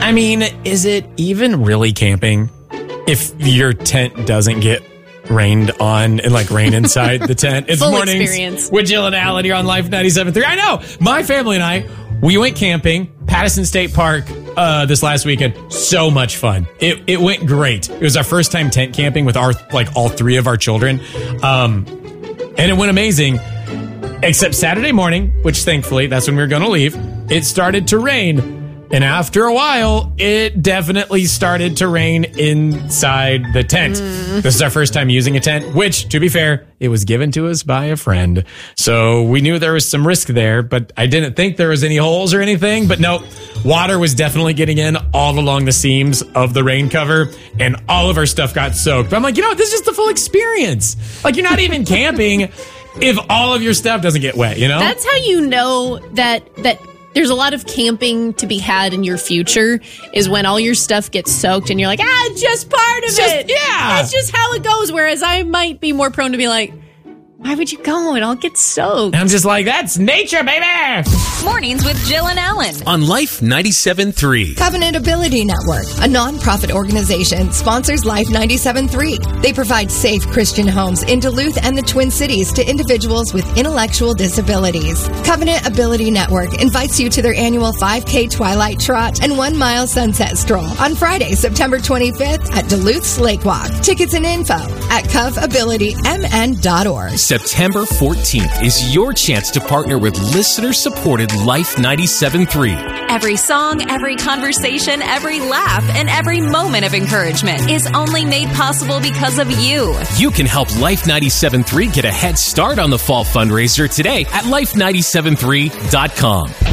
I mean, is it even really camping if your tent doesn't get rained on and like rain inside the tent? It's Full mornings experience. with Jill and Alan here on Life 97.3. I know. My family and I, we went camping, Patterson State Park, this last weekend. So much fun. It went great. It was our first time tent camping with all three of our children. And it went amazing. Except Saturday morning, which thankfully that's when we were going to leave, it started to rain. And after a while, it definitely started to rain inside the tent. This is our first time using a tent, which, to be fair, it was given to us by a friend. So we knew there was some risk there, but I didn't think there was any holes or anything. But no, water was definitely getting in all along the seams of the rain cover, and all of our stuff got soaked. But I'm like, this is just the full experience. Like, you're not even camping if all of your stuff doesn't get wet, you know? That's how you know that there's a lot of camping to be had in your future, is when all your stuff gets soaked and you're like, it's just part of it. Yeah. That's just how it goes. Whereas I might be more prone to be like, why would you go? It all gets soaked. I'm just like, that's nature, baby. Mornings with Jill and Alan on Life 97.3. Covenant Ability Network, a nonprofit organization, sponsors Life 97.3. They provide safe Christian homes in Duluth and the Twin Cities to individuals with intellectual disabilities. Covenant Ability Network invites you to their annual 5K Twilight Trot and 1 mile Sunset Stroll on Friday, September 25th at Duluth's Lake Walk. Tickets and info at covabilitymn.org. September 14th is your chance to partner with listener-supported Life 97.3. Every song, every conversation, every laugh, and every moment of encouragement is only made possible because of you. You can help Life 97.3 get a head start on the fall fundraiser today at life973.com.